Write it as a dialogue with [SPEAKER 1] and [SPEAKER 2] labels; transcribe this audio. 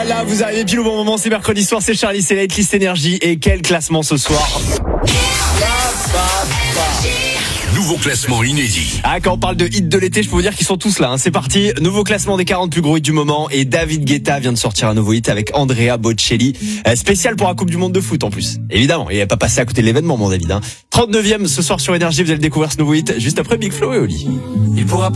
[SPEAKER 1] Voilà, vous arrivez pile au bon moment, c'est mercredi soir, c'est Charlie, c'est la Hitlist Énergie. Et quel classement ce soir?
[SPEAKER 2] Nouveau classement inédit.
[SPEAKER 1] Ah, quand on parle de hits de l'été, je peux vous dire qu'ils sont tous là, hein. C'est parti, nouveau classement des 40 plus gros hits du moment. Et David Guetta vient de sortir un nouveau hit avec Andrea Bocelli, spécial pour la Coupe du Monde de foot en plus. Évidemment, il n'est pas passé à côté de l'événement, mon David, hein. 39e ce soir sur Énergie, vous allez découvrir ce nouveau hit juste après Big Flo et Oli.
[SPEAKER 3] Il pourra pas